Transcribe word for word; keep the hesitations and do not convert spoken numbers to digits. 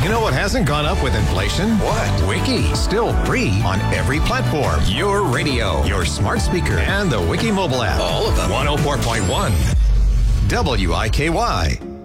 You know what hasn't gone up with inflation? What? Wiki. Still free on every platform. Your radio, Your smart speaker, and the Wiki mobile app. all of them. one oh four point one W I K Y.